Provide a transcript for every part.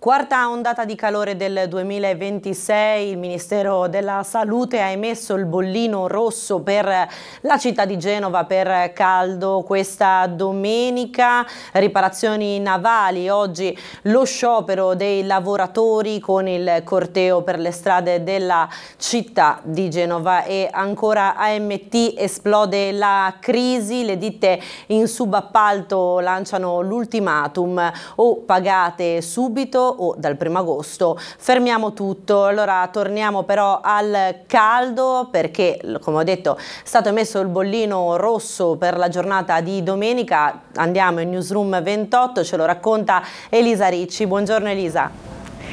Quarta ondata di calore del 2026, il Ministero della Salute ha emesso il bollino rosso per la città di Genova per caldo questa domenica. Riparazioni navali, oggi lo sciopero dei lavoratori con il corteo per le strade della città di Genova e ancora AMT esplode la crisi, le ditte in subappalto lanciano l'ultimatum: o pagate subito o dal 1° agosto fermiamo tutto. Allora torniamo però al caldo, perché come ho detto è stato emesso il bollino rosso per la giornata di domenica. Andiamo in Newsroom 28, ce lo racconta Elisa Ricci. Buongiorno Elisa.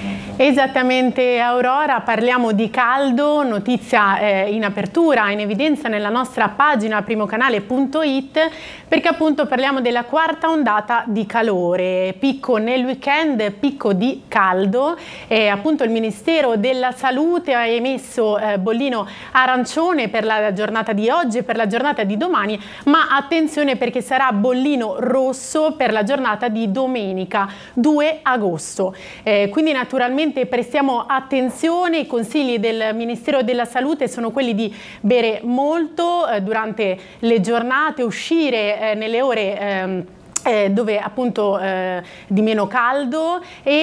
Esattamente Aurora, parliamo di caldo, notizia in apertura, in evidenza nella nostra pagina primocanale.it, perché appunto parliamo della quarta ondata di calore, picco nel weekend, picco di caldo. Appunto il Ministero della Salute ha emesso bollino arancione per la giornata di oggi e per la giornata di domani, ma attenzione perché sarà bollino rosso per la giornata di domenica 2 agosto. Quindi naturalmente prestiamo attenzione. I consigli del Ministero della Salute sono quelli di bere molto durante le giornate, uscire nelle ore dove appunto di meno caldo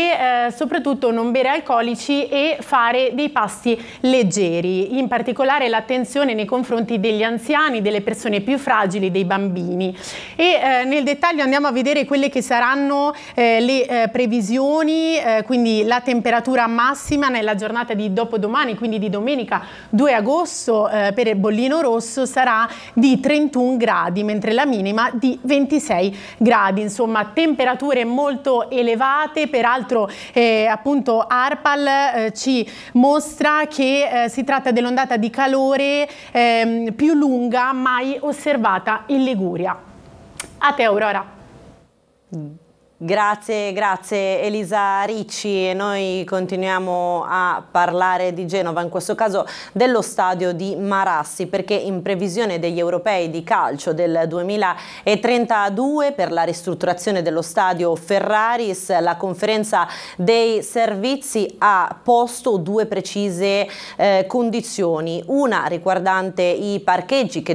e soprattutto non bere alcolici e fare dei pasti leggeri, in particolare l'attenzione nei confronti degli anziani, delle persone più fragili, dei bambini. E nel dettaglio andiamo a vedere quelle che saranno le previsioni, quindi la temperatura massima nella giornata di dopodomani, quindi di domenica 2 agosto per il bollino rosso sarà di 31 gradi, mentre la minima di 26 gradi. Insomma, temperature molto elevate. Peraltro appunto ARPAL ci mostra che si tratta dell'ondata di calore più lunga mai osservata in Liguria. A te Aurora. Grazie Elisa Ricci. Noi continuiamo a parlare di Genova, in questo caso dello stadio di Marassi, perché in previsione degli europei di calcio del 2032 per la ristrutturazione dello stadio Ferraris, la conferenza dei servizi ha posto 2 precise condizioni: una riguardante i parcheggi che